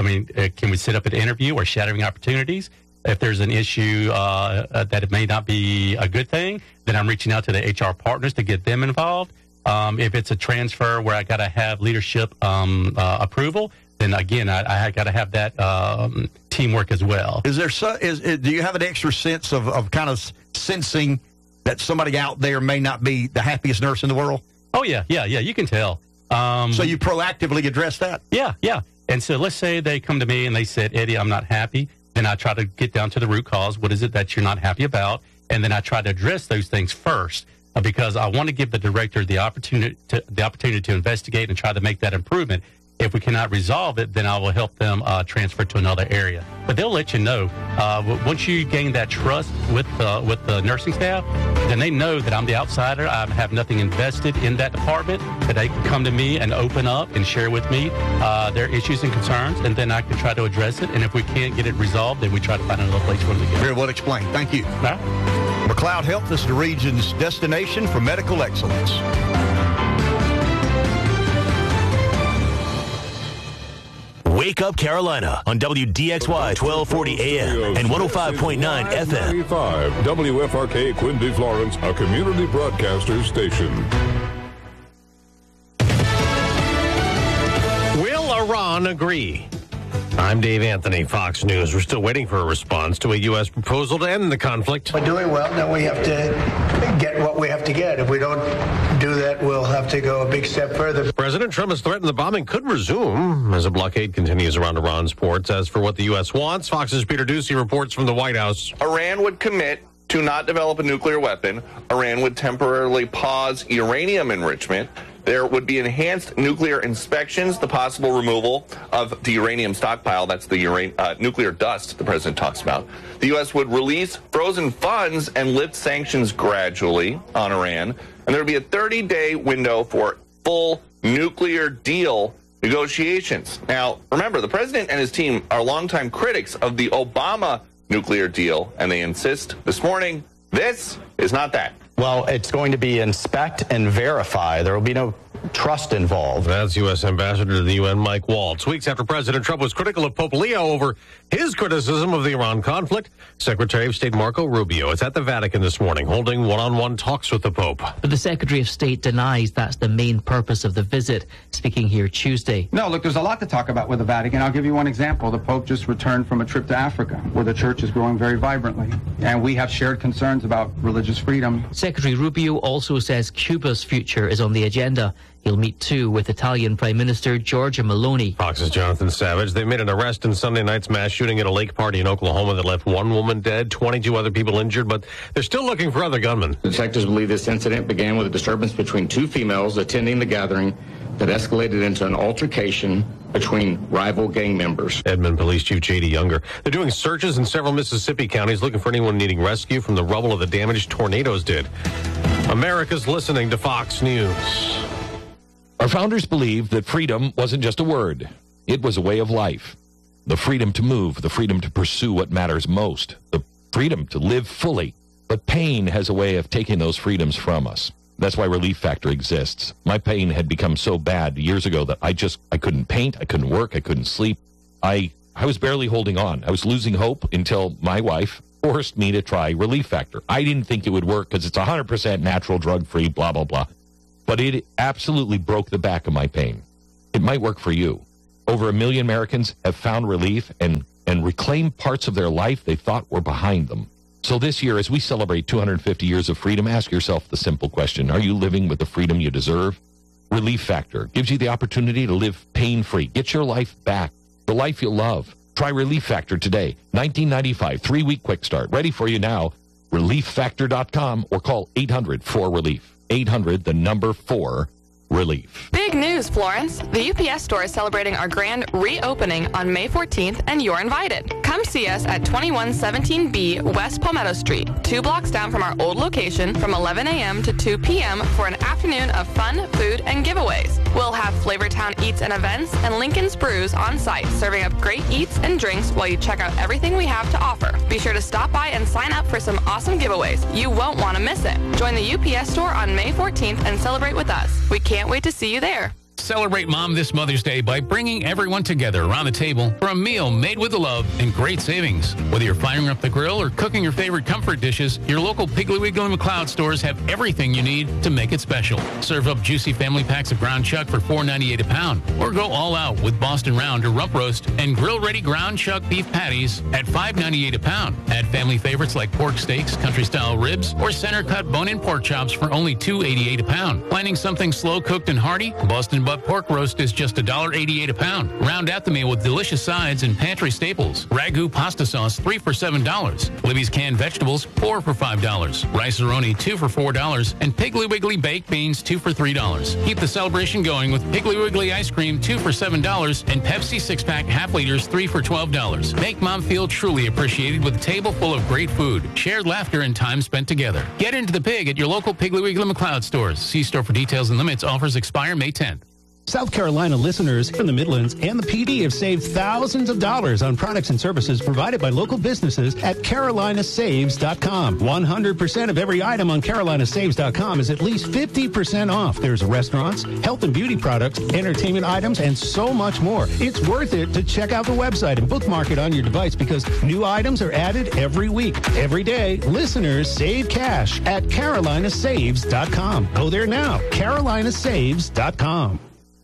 can we set up an interview or shadowing opportunities? If there's an issue that it may not be a good thing, then I'm reaching out to the HR partners to get them involved. If it's a transfer where I got to have leadership approval, then again, I got to have that teamwork as well. Do you have an extra sense of kind of sensing that somebody out there may not be the happiest nurse in the world? Oh, yeah, you can tell. So you proactively address that? Yeah. And so let's say they come to me and they said, Eddie, I'm not happy. Then I try to get down to the root cause. What is it that you're not happy about? And then I try to address those things first because I want to give the director the opportunity to investigate and try to make that improvement. If we cannot resolve it, then I will help them transfer to another area. But they'll let you know. Once you gain that trust with the nursing staff, then they know that I'm the outsider. I have nothing invested in that department, that they can come to me and open up and share with me their issues and concerns, and then I can try to address it. And if we can't get it resolved, then we try to find another place for them to go. Very well explained. Thank you. McLeod Health is the region's destination for medical excellence. Wake Up Carolina on WDXY 1240 AM and 105.9 FM. 95 WFRK Quincy Florence, a community broadcaster station. Will Iran agree? I'm Dave Anthony, Fox News. We're still waiting for a response to a U.S. proposal to end the conflict. We're doing well. Now we have to get what we have to get. If we don't do that, we'll have to go a big step further. President Trump has threatened the bombing could resume as a blockade continues around Iran's ports. As for what the U.S. wants, Fox's Peter Doocy reports from the White House. Iran would commit to not develop a nuclear weapon. Iran would temporarily pause uranium enrichment. There would be enhanced nuclear inspections, the possible removal of the uranium stockpile. That's the nuclear dust the president talks about. The U.S. would release frozen funds and lift sanctions gradually on Iran. And there would be a 30-day window for full nuclear deal negotiations. Now, remember, the president and his team are longtime critics of the Obama nuclear deal, and they insist this morning this is not that. Well, it's going to be inspect and verify. There will be no trust involved. That's U.S. Ambassador to the UN, Mike Waltz. Weeks after President Trump was critical of Pope Leo over his criticism of the Iran conflict, Secretary of State Marco Rubio is at the Vatican this morning holding one-on-one talks with the Pope. But the Secretary of State denies that's the main purpose of the visit, speaking here Tuesday. No, look, there's a lot to talk about with the Vatican. I'll give you one example. The Pope just returned from a trip to Africa, where the church is growing very vibrantly, and we have shared concerns about religious freedom. Secretary Rubio also says Cuba's future is on the agenda. He'll meet, too, with Italian Prime Minister Giorgia Meloni. Fox's Jonathan Savage. They made an arrest in Sunday night's mass shooting at a lake party in Oklahoma that left one woman dead, 22 other people injured, but they're still looking for other gunmen. Detectives believe this incident began with a disturbance between two females attending the gathering that escalated into an altercation between rival gang members. Edmond Police Chief J.D. Younger. They're doing searches in several Mississippi counties looking for anyone needing rescue from the rubble of the damage tornadoes did. America's listening to Fox News. Our founders believed that freedom wasn't just a word. It was a way of life. The freedom to move, the freedom to pursue what matters most, the freedom to live fully. But pain has a way of taking those freedoms from us. That's why Relief Factor exists. My pain had become so bad years ago that I couldn't paint, I couldn't work, I couldn't sleep. I was barely holding on. I was losing hope until my wife forced me to try Relief Factor. I didn't think it would work because it's 100% natural, drug-free, blah, blah, blah. But it absolutely broke the back of my pain. It might work for you. Over 1 million Americans have found relief and reclaimed parts of their life they thought were behind them. So this year, as we celebrate 250 years of freedom, ask yourself the simple question: are you living with the freedom you deserve? Relief Factor gives you the opportunity to live pain-free. Get your life back, the life you love. Try Relief Factor today. $19.95, 3-week quick start. Ready for you now. ReliefFactor.com or call 800-4-RELIEF. 800-4-RELIEF. Big news, Florence. The UPS store is celebrating our grand reopening on May 14th, and you're invited. Come see us at 2117B West Palmetto Street, 2 blocks down from our old location, from 11 a.m. to 2 p.m. for an afternoon of fun, food, and giveaways. We'll have Flavortown Eats and Events and Lincoln's Brews on site, serving up great eats and drinks while you check out everything we have to offer. Be sure to stop by and sign up for some awesome giveaways. You won't want to miss it. Join the UPS store on May 14th and celebrate with us. We can't wait to see you there. Celebrate Mom this Mother's Day by bringing everyone together around the table for a meal made with love and great savings. Whether you're firing up the grill or cooking your favorite comfort dishes, your local Piggly Wiggly and McLeod stores have everything you need to make it special. Serve up juicy family packs of ground chuck for $4.98 a pound, or go all out with Boston Round or Rump Roast and grill-ready ground chuck beef patties at $5.98 a pound. Add family favorites like pork steaks, country-style ribs, or center-cut bone-in pork chops for only $2.88 a pound. Planning something slow-cooked and hearty? Boston Butt Pork Roast is just $1.88 a pound. Round out the meal with delicious sides and pantry staples. Ragu pasta sauce, 3 for $7. Libby's canned vegetables, 4 for $5. Rice-A-Roni, 2 for $4. And Piggly Wiggly baked beans, 2 for $3. Keep the celebration going with Piggly Wiggly ice cream, 2 for $7. And Pepsi 6-pack half liters, 3 for $12. Make Mom feel truly appreciated with a table full of great food, shared laughter, and time spent together. Get into the pig at your local Piggly Wiggly McLeod stores. See store for details and limits. Offers expire May 10th. South Carolina listeners from the Midlands and the PD have saved thousands of dollars on products and services provided by local businesses at carolinasaves.com. 100% of every item on carolinasaves.com is at least 50% off. There's restaurants, health and beauty products, entertainment items, and so much more. It's worth it to check out the website and bookmark it on your device because new items are added every week. Every day, listeners save cash at carolinasaves.com. Go there now, carolinasaves.com.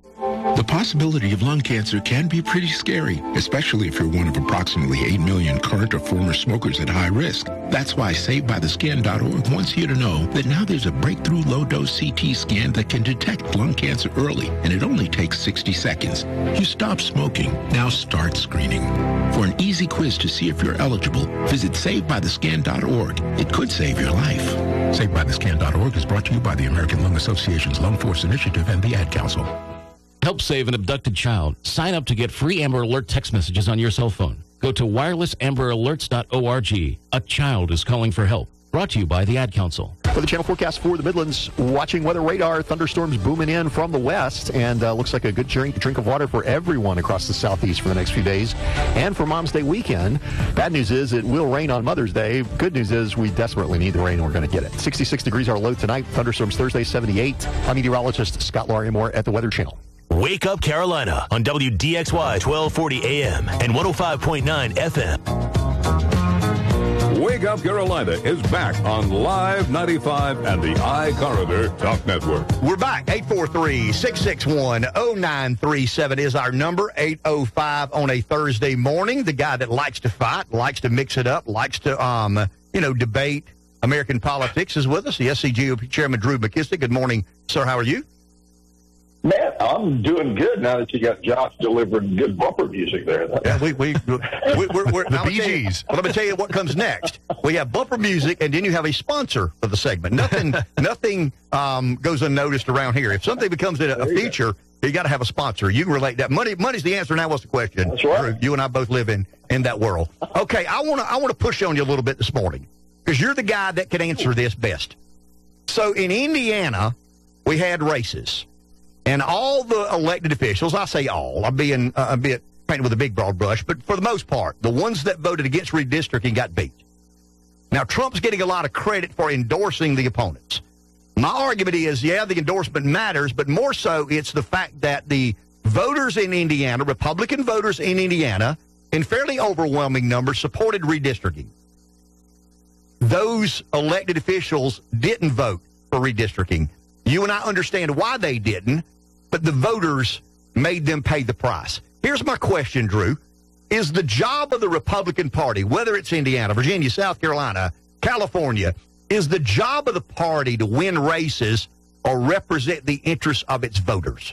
The possibility of lung cancer can be pretty scary, especially if you're one of approximately 8 million current or former smokers at high risk. That's why SaveByTheScan.org wants you to know that now there's a breakthrough low-dose CT scan that can detect lung cancer early, and it only takes 60 seconds. You stop smoking, now start screening. For an easy quiz to see if you're eligible, visit SaveByTheScan.org. It could save your life. SaveByTheScan.org is brought to you by the American Lung Association's Lung Force Initiative and the Ad Council. Help save an abducted child. Sign up to get free Amber Alert text messages on your cell phone. Go to wirelessamberalerts.org. A child is calling for help. Brought to you by the Ad Council. For the channel forecast for the Midlands, watching weather radar, thunderstorms booming in from the west, and looks like a good drink of water for everyone across the southeast for the next few days. And for Mom's Day weekend, bad news is it will rain on Mother's Day. Good news is we desperately need the rain and we're going to get it. 66 degrees our low tonight, thunderstorms Thursday, 78. I'm meteorologist Scott Larimore at the Weather Channel. Wake Up Carolina on WDXY 1240 AM and 105.9 FM. Wake Up Carolina is back on Live 95 and the iCorridor Talk Network. We're back. 843-661-0937 is our number. 8:05 on a Thursday morning. The guy that likes to fight, likes to mix it up, likes to, debate American politics is with us. The SCGOP Chairman Drew McKissick. Good morning, sir. How are you? Man, I'm doing good now that you got Josh delivering good bumper music there. Yeah, we're the Bee Gees. Well, let me tell you what comes next. We have bumper music, and then you have a sponsor for the segment. Nothing goes unnoticed around here. If something becomes a feature, you got to have a sponsor. You can relate that. Money's the answer. Now, what's the question? That's right. You and I both live in that world. Okay, I want to push on you a little bit this morning because you're the guy that can answer this best. So in Indiana, we had races. And all the elected officials, I say all, I'm being a bit painted with a big broad brush, but for the most part, the ones that voted against redistricting got beat. Now, Trump's getting a lot of credit for endorsing the opponents. My argument is, yeah, the endorsement matters, but more so it's the fact that the voters in Indiana, Republican voters in Indiana, in fairly overwhelming numbers, supported redistricting. Those elected officials didn't vote for redistricting. You and I understand why they didn't, but the voters made them pay the price. Here's my question, Drew. Is the job of the Republican Party, whether it's Indiana, Virginia, South Carolina, California, is the job of the party to win races or represent the interests of its voters?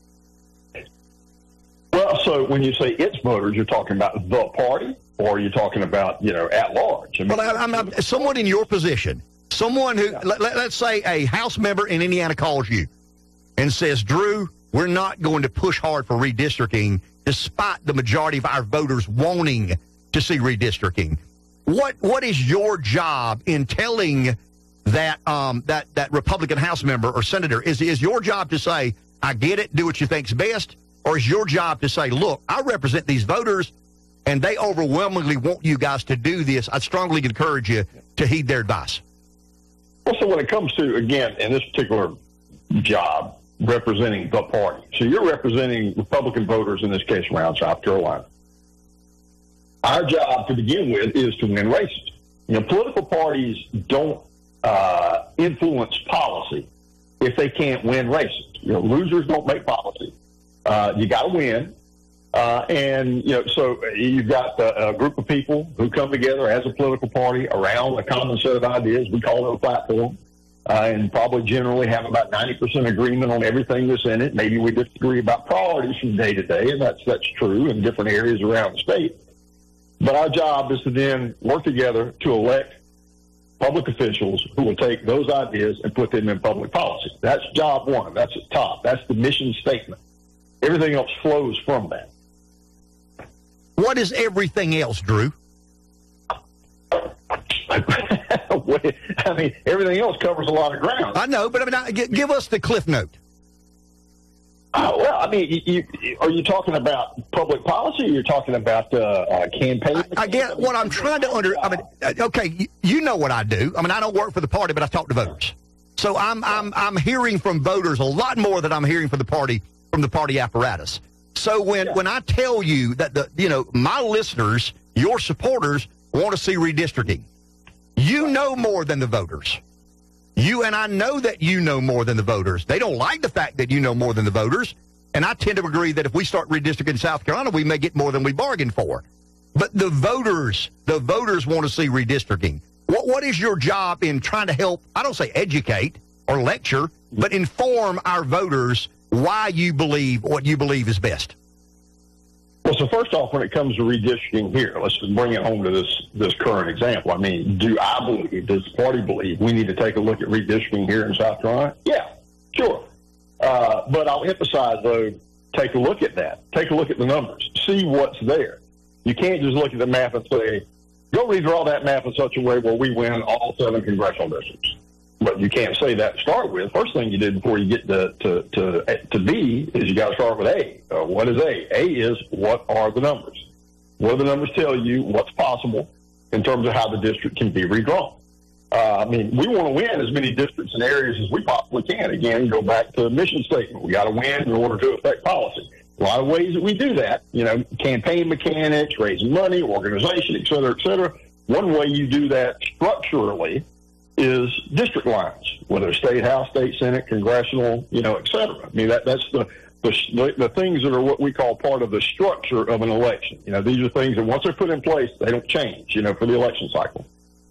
Well, so when you say its voters, you're talking about the party, or you're talking about, at large? Well, I'm someone in your position, someone who, let's say a House member in Indiana calls you and says, Drew, we're not going to push hard for redistricting despite the majority of our voters wanting to see redistricting. What is your job in telling that that Republican House member or senator? Is your job to say, I get it, do what you think's best? Or is your job to say, look, I represent these voters, and they overwhelmingly want you guys to do this. I strongly encourage you to heed their advice. Well, so when it comes to, again, in this particular job, representing the party. So you're representing Republican voters, in this case, around South Carolina. Our job to begin with is to win races. Political parties don't influence policy if they can't win races. Losers don't make policy. You got to win. So you've got a group of people who come together as a political party around a common set of ideas. We call it a platform, and probably generally have about 90% agreement on everything that's in it. Maybe we disagree about priorities from day to day, and that's true in different areas around the state. But our job is to then work together to elect public officials who will take those ideas and put them in public policy. That's job one. That's at top. That's the mission statement. Everything else flows from that. What is everything else, Drew? Everything else covers a lot of ground. I know, but give us the cliff note. Are you talking about public policy, or you're talking about campaign? I get what I'm trying to okay, you know what I do. I don't work for the party, but I talk to voters. So I'm hearing from voters a lot more than I'm hearing from the party apparatus. So when I tell you that my listeners, your supporters, want to see redistricting, you know more than the voters. You and I know that you know more than the voters. They don't like the fact that you know more than the voters. And I tend to agree that if we start redistricting in South Carolina, we may get more than we bargained for. But the voters want to see redistricting. What is your job in trying to help, I don't say educate or lecture, but inform our voters why you believe what you believe is best? Well, so first off, when it comes to redistricting here, let's just bring it home to this current example. Does the party believe we need to take a look at redistricting here in South Carolina? Yeah, sure. But I'll emphasize, though, take a look at that. Take a look at the numbers. See what's there. You can't just look at the map and say, go redraw that map in such a way where we win all 7 congressional districts. But you can't say that to start with. First thing you did before you get to B is you got to start with A. What is A? A is, what are the numbers? What do the numbers tell you? What's possible in terms of how the district can be redrawn? We want to win as many districts and areas as we possibly can. Again, go back to the mission statement. We got to win in order to affect policy. A lot of ways that we do that, campaign mechanics, raising money, organization, et cetera, et cetera. One way you do that structurally is district lines, whether state house, state senate, congressional, et cetera. That's the things that are what we call part of the structure of an election. These are things that once they're put in place, they don't change, for the election cycle.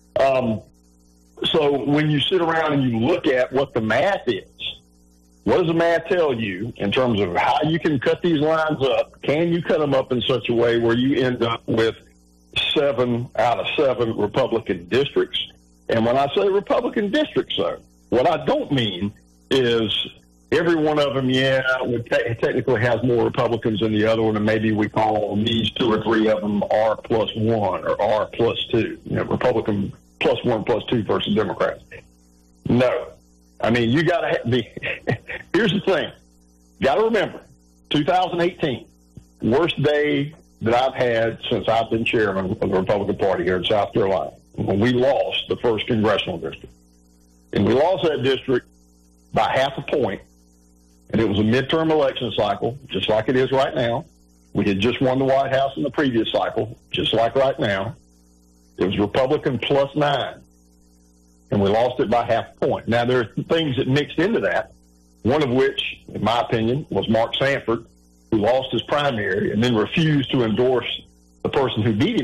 So when you sit around and you look at what the math is, what does the math tell you in terms of how you can cut these lines up? Can you cut them up in such a way where you end up with 7 out of 7 Republican districts? And when I say Republican districts, though, what I don't mean is every one of them, technically has more Republicans than the other one, and maybe we call these 2 or 3 of them R+1 or R+2, Republican +1, +2 versus Democrats. No. You got to be. Here's the thing. Got to remember, 2018, worst day that I've had since I've been chairman of the Republican Party here in South Carolina, when we lost the 1st congressional district. And we lost that district by half a point, and it was a midterm election cycle, just like it is right now. We had just won the White House in the previous cycle, just like right now. It was Republican plus 9, and we lost it by half a point. Now, there are things that mixed into that, one of which, in my opinion, was Mark Sanford, who lost his primary and then refused to endorse the person who beat him